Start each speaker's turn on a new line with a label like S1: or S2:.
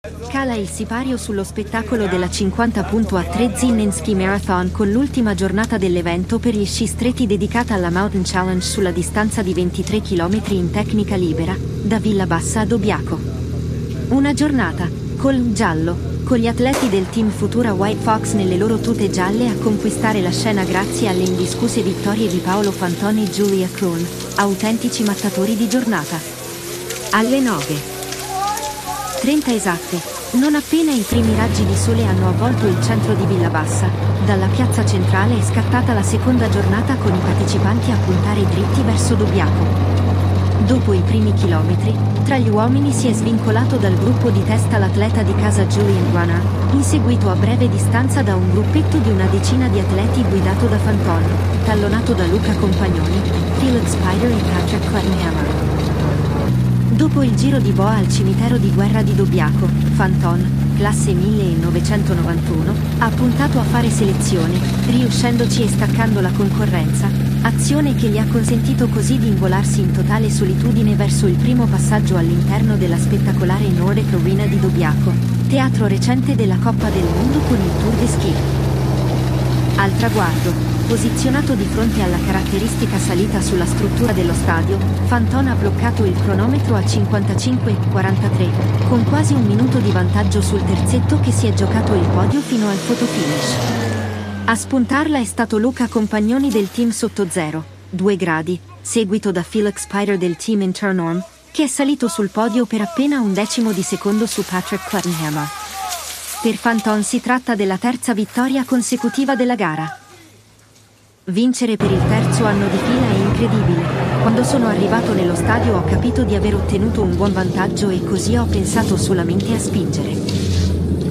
S1: Cala il sipario sullo spettacolo della 50.3 Zinenski Marathon con l'ultima giornata dell'evento per gli sci stretti dedicata alla Mountain Challenge sulla distanza di 23 km in tecnica libera, da Villa Bassa a Dobbiaco. Una giornata, col giallo, con gli atleti del team Futura White Fox nelle loro tute gialle a conquistare la scena grazie alle indiscusse vittorie di Paolo Fantoni e Julia Krohn, autentici mattatori di giornata. Alle 9:30 esatte, non appena i primi raggi di sole hanno avvolto il centro di Villa Bassa, dalla piazza centrale è scattata la seconda giornata con i partecipanti a puntare dritti verso Dobbiaco. Dopo i primi chilometri, tra gli uomini si è svincolato dal gruppo di testa l'atleta di casa Julian Guana, inseguito a breve distanza da un gruppetto di una decina di atleti guidato da Fanton, tallonato da Luca Compagnoni, Felix Spider e Patrick Cluttenhammer. Dopo il giro di boa al cimitero di guerra di Dobbiaco, Fanton, classe 1991, ha puntato a fare selezione, riuscendoci e staccando la concorrenza, azione che gli ha consentito così di involarsi in totale solitudine verso il primo passaggio all'interno della spettacolare Nordic Arena di Dobbiaco, teatro recente della Coppa del Mondo con il Tour de Ski. Al traguardo, posizionato di fronte alla caratteristica salita sulla struttura dello stadio, Fanton ha bloccato il cronometro a 55:43, con quasi un minuto di vantaggio sul terzetto che si è giocato il podio fino al fotofinish. A spuntarla è stato Luca Compagnoni del team sotto 0,2 gradi, seguito da Felix Spider del team Internorm, che è salito sul podio per appena un decimo di secondo su Patrick Cluttenhammer. Per Fanton si tratta della terza vittoria consecutiva della gara. Vincere per il terzo anno di fila è incredibile. Quando sono arrivato nello stadio ho capito di aver ottenuto un buon vantaggio e così ho pensato solamente a spingere.